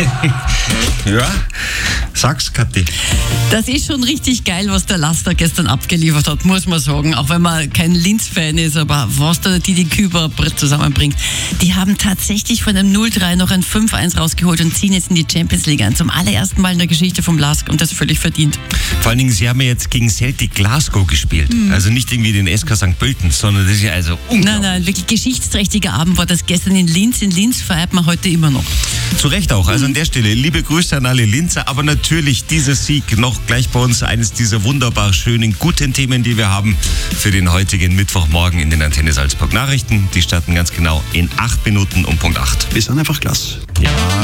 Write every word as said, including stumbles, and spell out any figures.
Ja, sag's, Kathi. Das ist schon richtig geil, was der Laster gestern abgeliefert hat, muss man sagen. Auch wenn man kein Linz-Fan ist, aber was der Didi Küber zusammenbringt. Die haben tatsächlich von einem null drei noch ein fünf eins rausgeholt und ziehen jetzt in die Champions League ein. Zum allerersten Mal in der Geschichte vom Lask und das völlig verdient. Vor allen Dingen, sie haben ja jetzt gegen Celtic Glasgow gespielt. Mhm. Also nicht irgendwie den S K Sankt Pölten, sondern das ist ja also unglaublich. Nein, nein, wirklich geschichtsträchtiger Abend war das gestern in Linz. In Linz feiert man heute immer noch. Zu Recht auch. Also an der Stelle liebe Grüße an alle Linzer, aber natürlich dieser Sieg noch gleich bei uns eines dieser wunderbar schönen, guten Themen, die wir haben für den heutigen Mittwochmorgen in den Antenne Salzburg Nachrichten. Die starten ganz genau in acht Minuten um Punkt acht. Wir sind einfach klasse. Ja.